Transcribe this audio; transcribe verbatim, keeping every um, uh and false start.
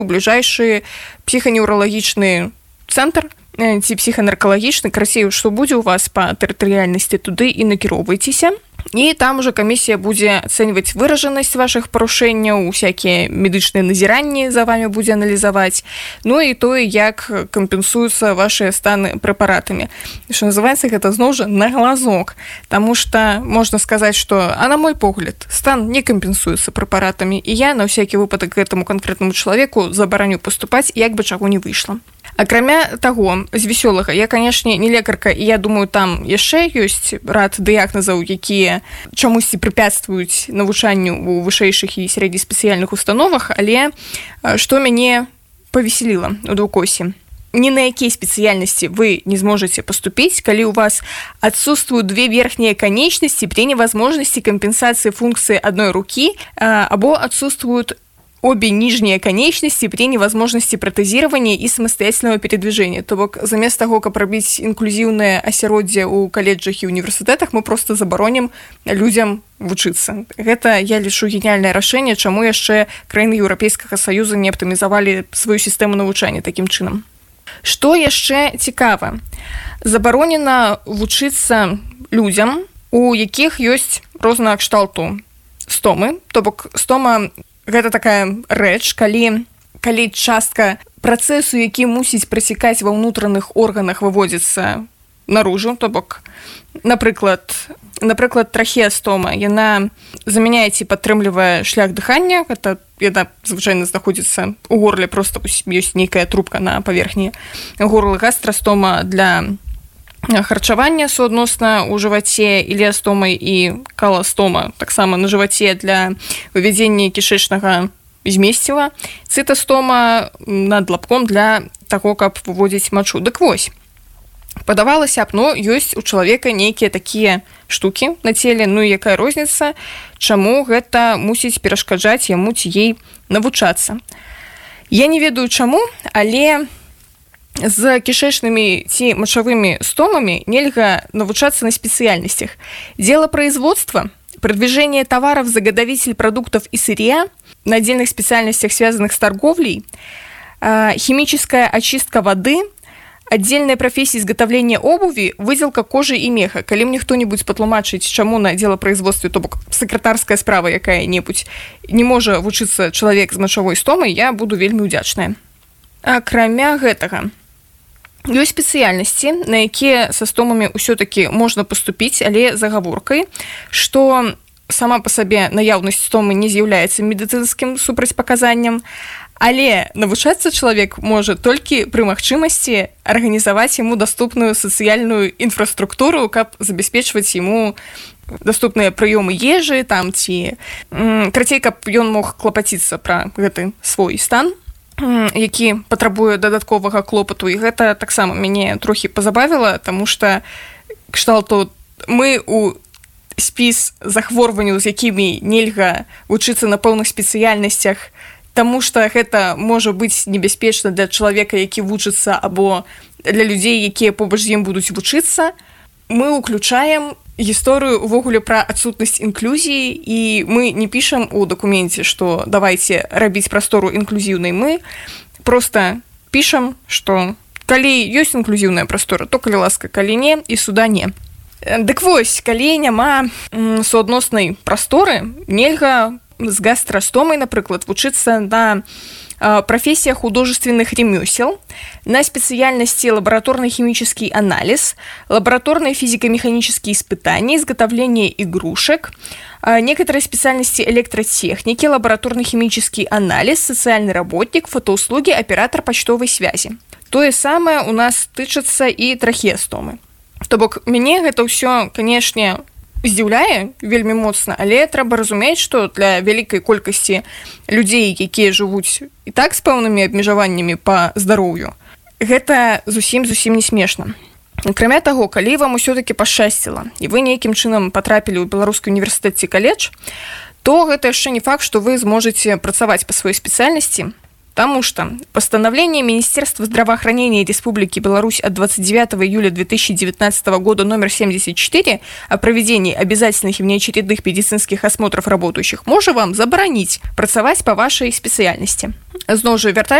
у бліжэйшы псіханеўралагічны цэнтр ці псіханаркалагічны, красей, што будзе у вас па тэрытарыяльнасці, туды і накіроўвайцеся. І там уже камісія будзе ацэньваць выражанасць вашых парушэнняў, усякія медычныя назіранні за вами будзе аналізаваць, ну і тое, як кампенсуюцца вашыя станы прэпаратамі. Што называецца, гэта зноў жа на глазок, таму што можна сказаць, што, а на мой погляд, стан не кампенсуецца прэпаратамі, і я на ўсякі выпадак гэтаму канкрэтнаму чалавеку забараню паступаць, як бы чаго не выйшла. Акрамя таго, з вясёлага, я, канешне, не лекарка, і я думаю, там яшчэ ёсць рад дыягназаў, якія чамусьці препятствуюць навучанню ў вышэйшых і сярэднеспецыяльных установах, але што мяне павесяліла у двукосе. Ни на якія спецыяльнасці вы не зможаце паступіць, калі у вас адсутствуюць две верхнія канечнасці при невозможности кампенсацыі функцыі адной рукі або адсутствуюць обе нижние конечности при невозможности протезирования и самостоятельного передвижения. То бок, замест того, каб рабіць інклюзіўнае асяроддзе ў каледжах і універсітэтах, мы просто забаронім людям вучыцца. Гэта, я лічу, гениальнае рашэнне, чаму яшчэ краіны Еўрапейскага Саюза не аптымізавалі сваю сістэму навучання такім чынам. Што яшчэ цікава? Забаронена вучыцца людям, у якіх ёсць рознага кшталту стомы. То бок, стома гэта такая рэч, калі, калі частка працэсу, які мусіць працякаць ва ўнутраных органах, выводзіцца наружу, то бок, напрыклад, напрыклад, трахеастома, яна замяняе ці падтрымлівае шлях дыхання, гэта яна звычайна знаходзіцца ў горле, просто ёсць нейкая трубка на паверхні горла. Гастрастома для харчавання суадносна ў жываце, иліастома і каластома таксама на жываце для вывядзення кішэчнага змесціва, цытастома над лабком для таго, каб выводзіць мачу. Дык вось, падавалася б, ну, ёсць у чалавека нейкія такія штукі на целе, ну і якая розніца, чаму гэта мусіць перашкаджаць яму ці ей навучацца. Я не ведаю чаму, але з кішэчнымі ці мачавымі стомамі нельга навучацца на спецыяльнасцях. Дело производства, продвижение товаров, заготовитель продуктов и сырья на отдельных специальностях, связанных с торговлей, химическая очистка воды, отдельная профессия изготовления обуви, выделка кожи и меха. Калі мне хто-нибудь патлумачыць, чаму на делопроизводстве, то бок сакратарская справа якая-небудзь, не можа вучыцца чалавек з мачавой стомай, я буду вельмі ўдзячная. Акрамя гэтага, ёсць спецыяльнасці, на якія са стомамі ўсё-такі можна паступіць, але з агаворкай, што сама па сабе наяўнасць стомы не з'яўляецца медыцынскім супрацьпаказаннем, але навучацца чалавек можа толькі пры магчымасці арганізаваць яму даступную сацыяльную інфраструктуру, каб забяспечваць яму даступныя прыёмы ежы, там ці крацей, каб ён мог клапаціцца пра гэты свой стан, які патрабуе дадатковага клопату, і гэта таксама мяне трохі пазабавіла, таму што кшталту мы у спіс захворванняў, з якімі нельга вучыцца на пэўных спецыяльнасцях, таму што гэта можа быць небяспечна для чалавека, які вучыцца, або для людзей, якія побач з ім будуць вучыцца, мы ўключаем гісторыю увогуле пра адсутнасць інклюзіі, і мы не пішам у дакуменце, што давайце рабіць прастору інклюзіўнай, мы проста пішам, што калі ёсць інклюзіўная прастора, то калі ласка, калі не, і суда не. Дык вось, калі няма суадноснай прасторы, нельга з гастрастомай, напрыклад, вучыцца на профессия художественных ремесел, на специальности лабораторно-химический анализ, лабораторные физико-механические испытания, изготовление игрушек, некоторые специальности электротехники, лабораторно-химический анализ, социальный работник, фотоуслуги, оператор почтовой связи. То же самое у нас тычыцца и трахеастомы. То бок, мяне гэта ўсё, канешне, здзіўляе вельмі моцна, але трэба разумець, што для вялікай колькасці людзей, якія жывуць і так з пэўнымі абмежаваннямі па здароўю, гэта зусім-зусім не смешна. Акрамя таго, калі вам усё-такі пашчасціла, і вы нейкім чынам патрапілі ў беларускі універсітэт ці каледж, то гэта яшчэ не факт, што вы зможаце працаваць па сваёй спецыяльнасці, потому что постановление Министерства здравоохранения Республики Беларусь от двадцать девятого июля две тысячи девятнадцатого года номер семьдесят четыре о проведении обязательных и внеочередных медицинских осмотров работающих может вам заборонить працаваць по вашей специальности. зноў жа вяртаем